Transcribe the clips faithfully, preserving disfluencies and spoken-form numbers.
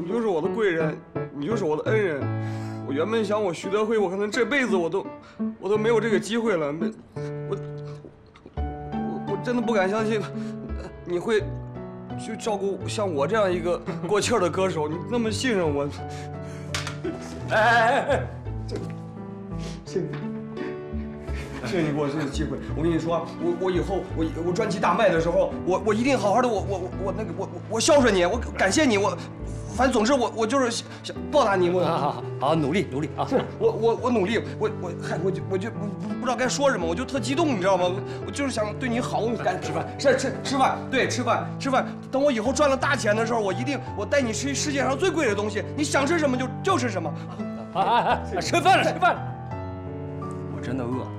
你就是我的贵人，你就是我的恩人。我原本想我徐德辉，我可能这辈子我都我都没有这个机会了。没，我我我真的不敢相信你会去照顾像我这样一个过气儿的歌手，你那么信任我。哎哎哎哎，这谢谢你。谢谢你给我这个机会，我跟你说，我我以后我我专辑大卖的时候，我我一定好好的，我我我我那个我我我孝顺你，我感谢你，我反正总之我我就是想想报答你，我好好好，努力努力啊！ 是我我我努力，我我嗨我就我就不不知道该说什么，我就特激动，你知道吗？我就是想对你好，我赶紧吃饭，是吃吃饭，对吃饭吃饭。等我以后赚了大钱的时候，我一定我带你吃世界上最贵的东西，你想吃什么就就吃什么。 哎哎哎，吃饭了吃饭了，我真的饿了。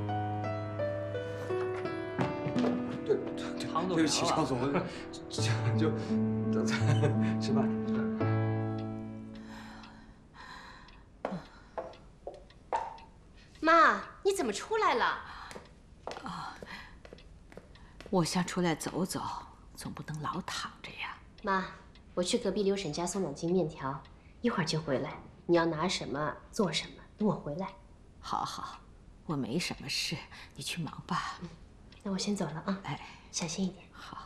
对不起，张总，就就吃饭。 妈，你怎么出来了？ 啊，我想出来走走，总不能老躺着呀。 妈，我去隔壁刘婶家送两斤面条，一会儿就回来。你要拿什么做什么，等我回来。 好好，我没什么事，你去忙吧。 嗯，那我先走了啊。 哎， 小心一点。 好。